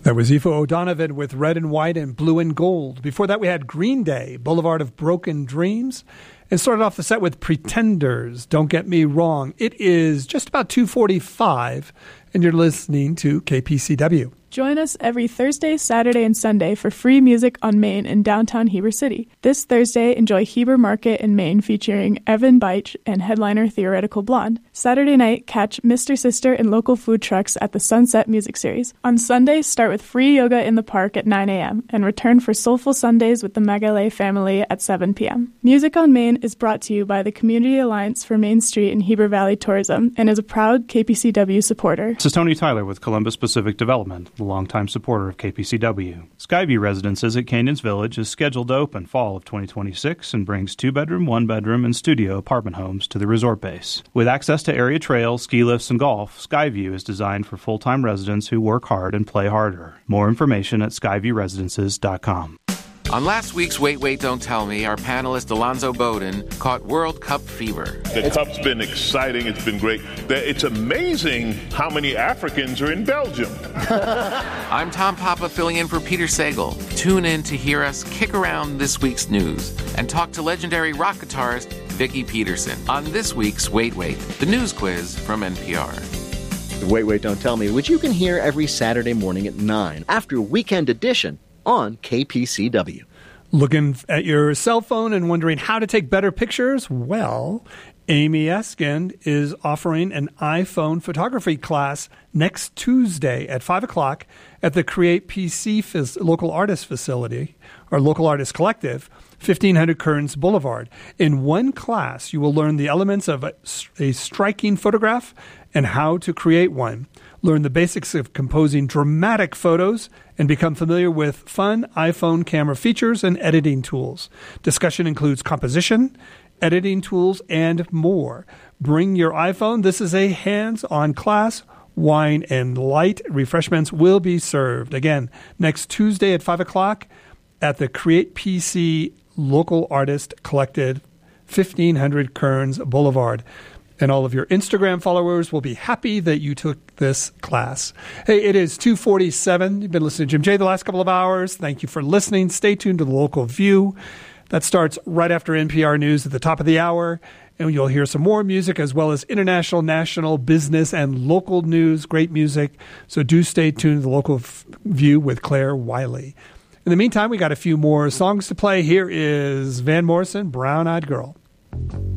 That was Aoife O'Donovan with Red and White and Blue and Gold. Before that, we had Green Day, Boulevard of Broken Dreams. And started off the set with Pretenders, Don't Get Me Wrong. It is just about 2:45, and you're listening to KPCW. Join us every Thursday, Saturday, and Sunday for free music on Main in downtown Heber City. This Thursday, enjoy Heber Market in Maine featuring Evan Beich and headliner Theoretical Blonde. Saturday night, catch Mr. Sister and local food trucks at the Sunset Music Series. On Sunday, start with free yoga in the park at 9 a.m. and return for Soulful Sundays with the Magalay family at 7 p.m. Music on Main is brought to you by the Community Alliance for Main Street and Heber Valley Tourism and is a proud KPCW supporter. This is Tony Tyler with Columbus Pacific Development, the longtime supporter of KPCW. Skyview Residences at Canyons Village is scheduled to open fall of 2026 and brings 2-bedroom, 1-bedroom, and studio apartment homes to the resort base. With access to area trails, ski lifts, and golf, Skyview is designed for full-time residents who work hard and play harder. More information at skyviewresidences.com. On last week's Wait, Don't Tell Me, our panelist Alonzo Bowden caught World Cup fever. The Cup's been exciting. It's been great. It's amazing how many Africans are in Belgium. I'm Tom Papa filling in for Peter Sagal. Tune in to hear us kick around this week's news and talk to legendary rock guitarist Vicki Peterson on this week's Wait, the news quiz from NPR. Wait, Don't Tell Me, which you can hear every Saturday morning at 9 after Weekend Edition on KPCW. Looking at your cell phone and wondering how to take better pictures? Well, Amy Eskind is offering an iPhone photography class next Tuesday at 5 o'clock at the Create PC local artist facility, or local artist collective, 1500 Kearns Boulevard. In one class, you will learn the elements of a striking photograph and how to create one. Learn the basics of composing dramatic photos and become familiar with fun iPhone camera features and editing tools. Discussion includes composition, editing tools, and more. Bring your iPhone. This is a hands-on class. Wine and light refreshments will be served. Again, next Tuesday at 5 o'clock at the Create PC Local Artist Collective, 1500 Kearns Boulevard. And all of your Instagram followers will be happy that you took this class. Hey, it is 2:47. You've been listening to Jim J the last couple of hours. Thank you for listening. Stay tuned to the Local View. That starts right after NPR News at the top of the hour. And you'll hear some more music as well as international, national, business, and local news. Great music. So do stay tuned to the Local View with Claire Wiley. In the meantime, we got a few more songs to play. Here is Van Morrison, Brown Eyed Girl.